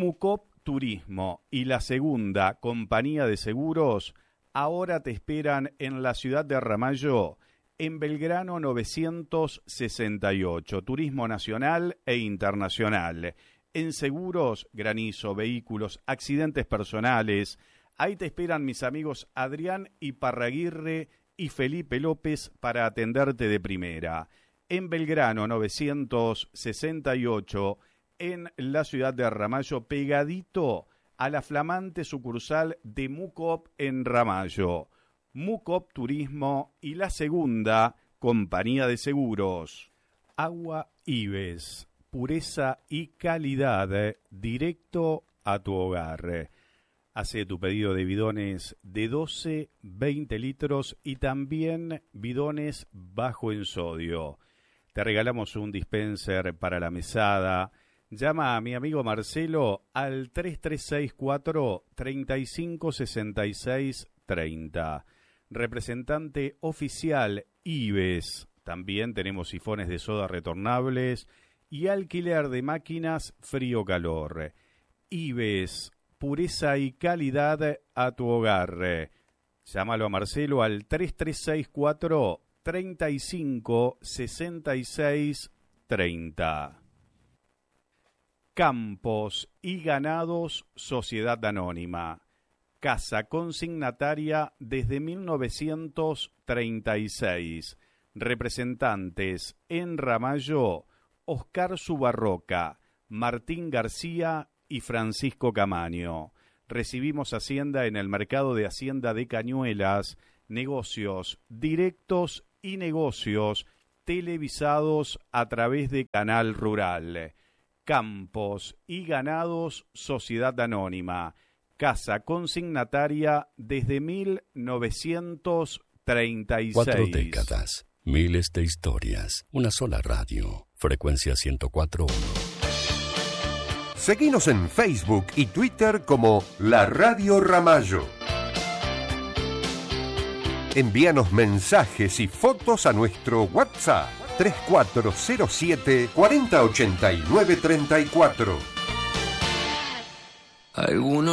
Mucop Turismo y la Segunda Compañía de Seguros ahora te esperan en la ciudad de Ramallo, en Belgrano 968, turismo nacional e internacional. En seguros, granizo, vehículos, accidentes personales. Ahí te esperan mis amigos Adrián Iparraguirre y Felipe López para atenderte de primera. En Belgrano 968, en la ciudad de Ramallo, pegadito a la flamante sucursal de Mucop en Ramallo. Mucop Turismo y la Segunda Compañía de Seguros. Agua Ives, pureza y calidad directo a tu hogar. Hace tu pedido de bidones de 12, 20 litros y también bidones bajo en sodio. Te regalamos un dispenser para la mesada. Llama a mi amigo Marcelo al 3364-356630. Representante oficial Ives. También tenemos sifones de soda retornables y alquiler de máquinas frío-calor. Ives, pureza y calidad a tu hogar. Llámalo a Marcelo al 3364-356630. Campos y Ganados Sociedad Anónima. Casa consignataria desde 1936. Representantes en Ramallo, Oscar Subarroca, Martín García y Francisco Camaño. Recibimos Hacienda en el mercado de Hacienda de Cañuelas, negocios directos y negocios televisados a través de Canal Rural. Campos y Ganados Sociedad Anónima. Casa consignataria desde 1936. 4 décadas, miles de historias, una sola radio, frecuencia 104.1. Seguinos en Facebook y Twitter como La Radio Ramallo. Envíanos mensajes y fotos a nuestro WhatsApp 3407 4089 34. Algunos